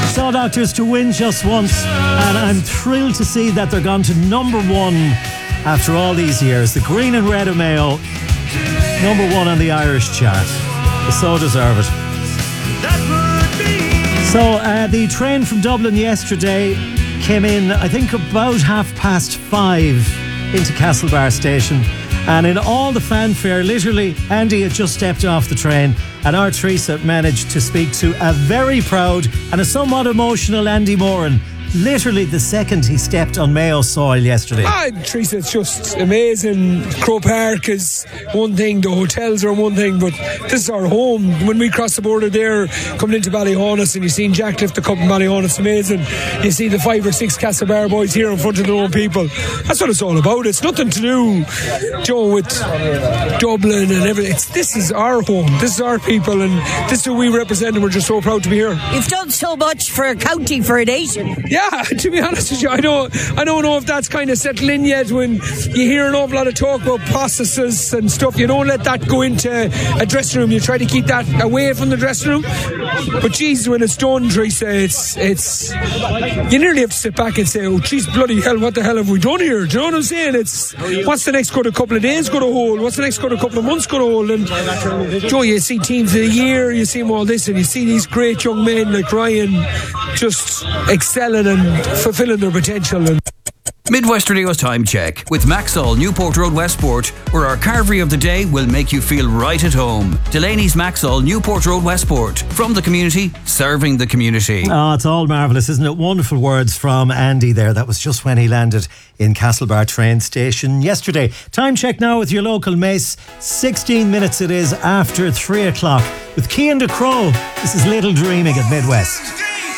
Saw Doctors to win just once, and I'm thrilled to see that they're gone to number one after all these years. The Green and Red of Mayo, number one on the Irish chart. They so deserve it. So the train from Dublin yesterday came in, I think, about 5:30 into Castlebar station. And in all the fanfare, literally, Andy had just stepped off the train, and our Teresa managed to speak to a very proud and a somewhat emotional Andy Moran, literally the second he stepped on Mayo soil yesterday. Teresa, it's just amazing. Croke Park is one thing, the hotels are one thing, but this is our home. When we cross the border there, coming into Ballyhonus, and you've seen Jack lift the cup in Ballyhonus, it's amazing. You see the 5 or 6 Castlebar boys here in front of their own people. That's what it's all about. It's nothing to do, Joe, with Dublin and everything. This is our home. This is our people, and this is who we represent, and we're just so proud to be here. You've done so much for a county, for a nation. Yeah, to be honest with you, I don't know if that's kind of settled in yet. When you hear an awful lot of talk about processes and stuff, you don't let that go into a dressing room. You try to keep that away from the dressing room. But geez, when it's done, Teresa, it's you nearly have to sit back and say, oh geez, bloody hell, what the hell have we done here? Do you know what I'm saying? It's what's the next couple of days going to hold? What's the next couple of months going to hold? And Joe, you see teams of the year, you see them all this, and you see these great young men like Ryan just excelling and fulfilling their potential. Midwest Radio's Time Check with Maxall Newport Road Westport, where our carvery of the day will make you feel right at home. Delaney's Maxall Newport Road Westport. From the community, serving the community. Oh, it's all marvellous, isn't it? Wonderful words from Andy there. That was just when he landed in Castlebar train station yesterday. Time check now with your local Mace. 16 minutes it is after 3 o'clock with Cian de Crow. This is Little Dreaming at Midwest.